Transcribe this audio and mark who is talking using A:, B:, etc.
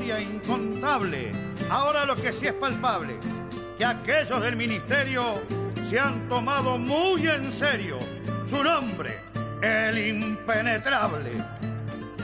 A: miseria incontable. Ahora lo que sí es palpable, que aquellos del ministerio se han tomado muy en serio su nombre, el impenetrable.